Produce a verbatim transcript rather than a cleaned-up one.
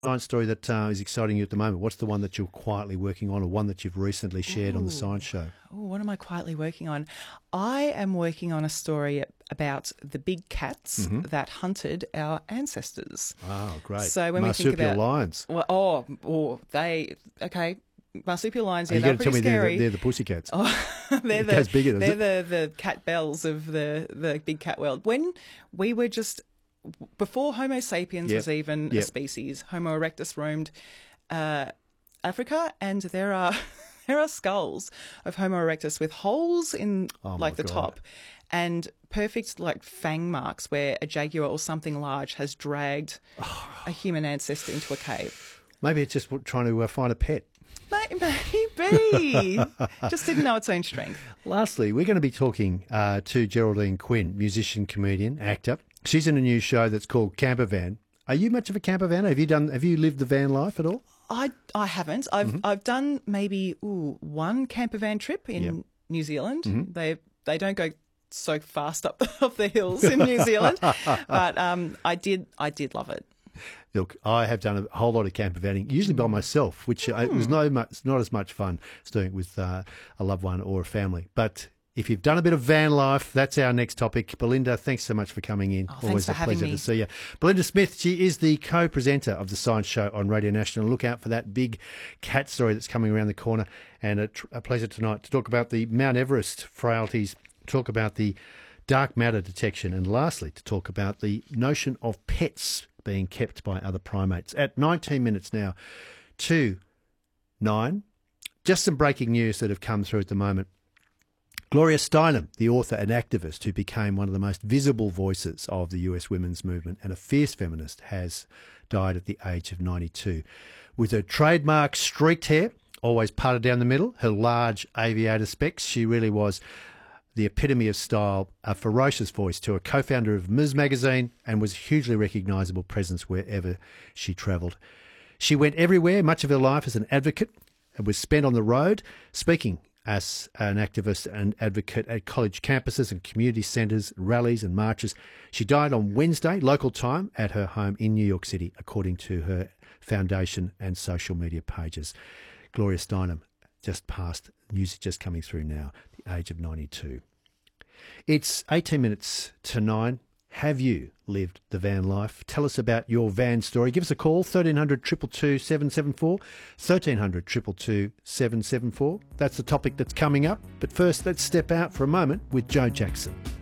science story that uh, is exciting you at the moment? What's the one that you're quietly working on, or one that you've recently shared Ooh. on the Science Show? Oh, what am I quietly working on? I am working on a story about the big cats mm-hmm. that hunted our ancestors. Oh, great. So when Marsupial we think about lions. Well, oh, oh, they okay. Marsupial lions, yeah, you they're got to tell pretty me scary. they're, the, they're the pussycats. Oh, they're the, the, bigger, they're the, the cat bells of the, the big cat world. When we were just, before Homo sapiens yep. was even yep. a species, Homo erectus roamed uh, Africa, and there are there are skulls of Homo erectus with holes in oh like the God. top, and perfect like fang marks where a jaguar or something large has dragged a human ancestor into a cave. Maybe it's just trying to uh, find a pet. Maybe. Just didn't know its own strength. Lastly, we're going to be talking uh, to Geraldine Quinn, musician, comedian, actor. She's in a new show that's called Camper Van. Are you much of a camper van? Have you done? Have you lived the van life at all? I I haven't. I've mm-hmm. I've done maybe ooh, one camper van trip in yep. New Zealand. Mm-hmm. They they don't go so fast up up the hills in New Zealand, but um, I did I did love it. Look, I have done a whole lot of camper vanning, usually by myself, which mm. uh, it was no much, not as much fun as doing it with uh, a loved one or a family. But if you've done a bit of van life, that's our next topic. Belinda, thanks so much for coming in. Oh, Always a pleasure me. to see you. Belinda Smith, she is the co-presenter of the Science Show on Radio National. Look out for that big cat story that's coming around the corner. And a, tr- a pleasure tonight to talk about the Mount Everest frailties, talk about the dark matter detection, and lastly, to talk about the notion of pets being kept by other primates. At nineteen minutes now to nine, just some breaking news that have come through at the moment. Gloria Steinem, the author and activist who became one of the most visible voices of the U S women's movement and a fierce feminist, has died at the age of ninety-two. With her trademark streaked hair, always parted down the middle, her large aviator specs, she really was the epitome of style, a ferocious voice to a co-founder of Ms magazine, and was a hugely recognisable presence wherever she travelled. She went everywhere, much of her life as an advocate, and was spent on the road, speaking as an activist and advocate at college campuses and community centres, rallies and marches. She died on Wednesday, local time, at her home in New York City, according to her foundation and social media pages. Gloria Steinem just passed, news just coming through now, the age of ninety-two. It's eighteen minutes to nine. Have you lived the van life? Tell us about your van story. Give us a call, thirteen hundred, two two two, seven seven four, thirteen hundred, two two two, seven seven four. That's the topic that's coming up. But first, let's step out for a moment with Joe Jackson.